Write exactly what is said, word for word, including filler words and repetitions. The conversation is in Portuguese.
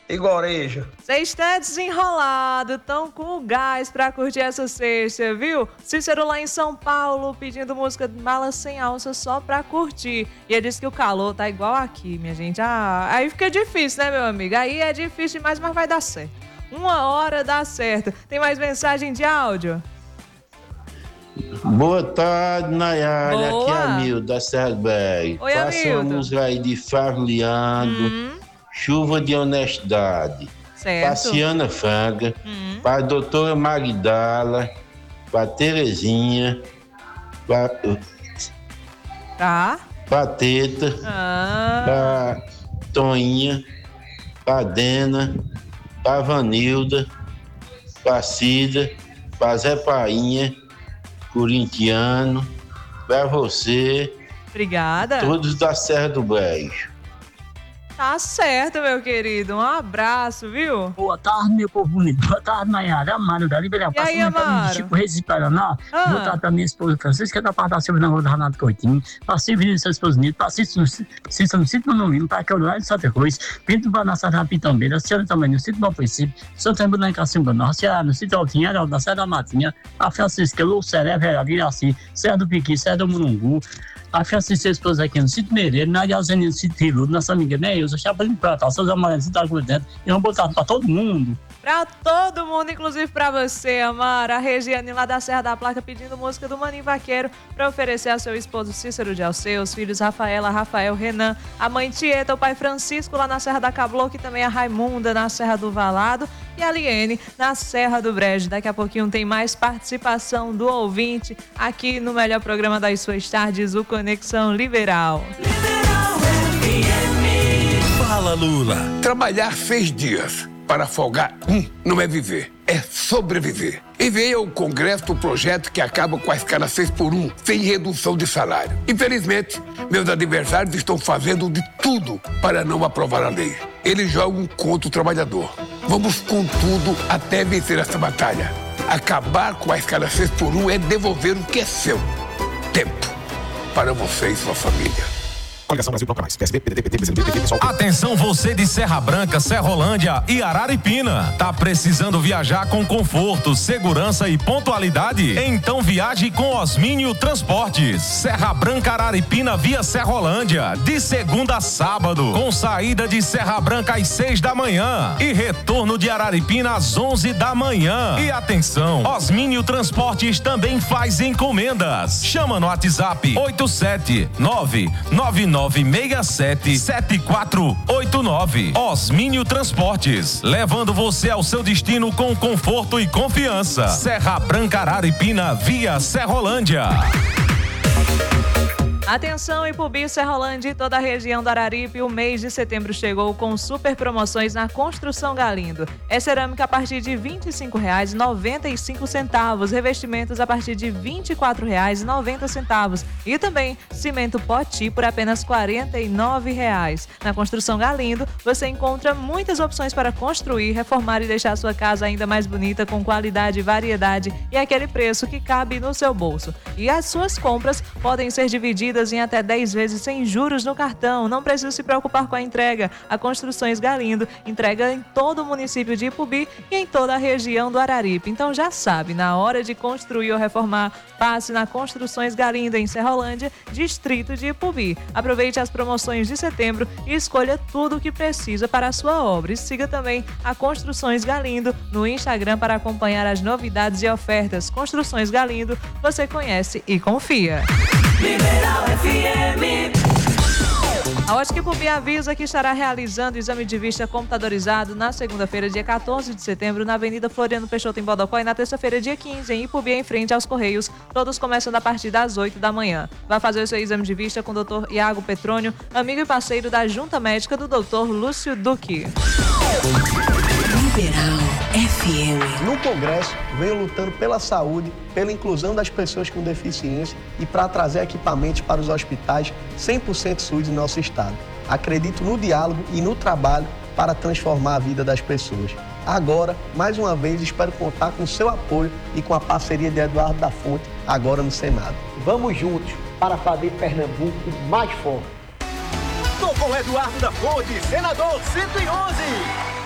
Igoreja. Vocês estão desenrolados, estão com gás pra curtir essa sexta, viu? Cícero lá em São Paulo pedindo música de Mala Sem Alça só pra curtir. E ele disse que o calor tá igual aqui, minha gente. Ah, aí fica difícil, né, meu amigo? Aí é difícil demais, mas vai dar certo. Uma hora dá certo. Tem mais mensagem de áudio? Boa tarde, Nayara. Boa. Aqui é Amildo, da Serra do Berg. Oi, Faça uma Amildo. música aí de Farleando, Hum, Chuva de Honestidade. certo. Pra Ciana Fanga, Hum. pra doutora Magdala, pra Terezinha, pra, Tá. pra Teta, Ah, pra Toinha, pra Dena, pra Vanilda, pra Cida, pra Zé Painha, corintiano, pra você, obrigada. todos da Serra do Brejo. Tá certo, meu querido. Um abraço, viu? Boa tarde, meu povo bonito. Boa tarde, Nayara. Amaro da Liberdade. E aí, Passando Amaro? de Chico Reis de Paraná. Ah. Boa tarde pra minha esposa Francisca, da parte da Silvia na Rua do Renato Coutinho. Pra Silvia e seu esposo Nito. Pra Cícero no Sítio Monolino. Pra Caroline de Santa Cruz. Pinto para Nassar da Pitambeira. Senhora também no Sítio Bom Princípio. Santa Embuna em Cacimba Norte. Ceará no Sítio Altinho. Heraldo da Serra da Matinha. A Francisca Luceré, Vera Viraci. Serra do Piqui, Serra do Munungu. A Francisca, esposa aqui no Sítio Mereiro, na Alzene no Sítio Riludo, nossa amiga Neilza, Chapadinho Prata, seus amarelos, Sítio Água Dentro, e vamos botar pra todo mundo. Pra todo mundo, inclusive pra você, Amara. A Regiane lá da Serra da Placa pedindo música do Maninho Vaqueiro pra oferecer ao seu esposo Cícero de Alceu, os filhos Rafaela, Rafael, Renan, a mãe Tieta, o pai Francisco lá na Serra da Cabloco e também a Raimunda na Serra do Valado e a Liene na Serra do Brejo. Daqui a pouquinho tem mais participação do ouvinte aqui no melhor programa das suas tardes, o Conexão Liberal. Fala, Lula. Trabalhar seis dias para folgar um não é viver, é sobreviver. Enviei ao Congresso o projeto que acaba com a escala seis por um, sem redução de salário. Infelizmente, meus adversários estão fazendo de tudo para não aprovar a lei. Eles jogam contra o trabalhador. Vamos com tudo até vencer essa batalha. Acabar com a escala seis por um é devolver o que é seu. Tempo para você e sua família. Coligação Brasil Bloco Mais. P S D, P D T, P T, P C D B, P T, PSOL. Atenção você de Serra Branca, Serrolândia e Araripina. Tá precisando viajar com conforto, segurança e pontualidade? Então viaje com Osmínio Transportes. Serra Branca, Araripina via Serrolândia. De segunda a sábado, com saída de Serra Branca às seis da manhã e retorno de Araripina às onze da manhã. E atenção, Osmínio Transportes também faz encomendas. Chama no WhatsApp oito sete nove nove nove seis sete sete quatro oito nove. Osmínio Transportes, levando você ao seu destino com conforto e confiança. Serra Branca, Araripina via Serrolândia. Atenção, Ipubi, Serrolândia e toda a região do Araripe, o mês de setembro chegou com super promoções na Construção Galindo. É cerâmica a partir de vinte e cinco reais e noventa e cinco centavos, revestimentos a partir de vinte e quatro reais e noventa centavos e também cimento Poti por apenas quarenta e nove reais. Na Construção Galindo, você encontra muitas opções para construir, reformar e deixar a sua casa ainda mais bonita, com qualidade, variedade e aquele preço que cabe no seu bolso. E as suas compras podem ser divididas em até dez vezes sem juros no cartão. Não precisa se preocupar com a entrega. A Construções Galindo entrega em todo o município de Ipubi e em toda a região do Araripe. Então já sabe, na hora de construir ou reformar, passe na Construções Galindo em Serrolândia, distrito de Ipubi. Aproveite as promoções de setembro e escolha tudo o que precisa para a sua obra. E siga também a Construções Galindo no Instagram para acompanhar as novidades e ofertas. Construções Galindo, você conhece e confia. Liberal F M. A Ótica Ipubi avisa que estará realizando o exame de vista computadorizado na segunda-feira, dia quatorze de setembro, na Avenida Floriano Peixoto, em Bodocó, e na terça-feira, dia quinze, em Ipubi, em frente aos Correios, todos começando a partir das oito da manhã. Vai fazer o seu exame de vista com o doutor Iago Petrônio, amigo e parceiro da Junta Médica do doutor Lúcio Duque. Liberal F M. No Congresso, venho lutando pela saúde, pela inclusão das pessoas com deficiência e para trazer equipamentos para os hospitais cem por cento SUS do nosso estado. Acredito no diálogo e no trabalho para transformar a vida das pessoas. Agora, mais uma vez, espero contar com o seu apoio e com a parceria de Eduardo da Fonte, agora no Senado. Vamos juntos para fazer Pernambuco mais forte. Tô com Eduardo da Fonte, senador cento e onze.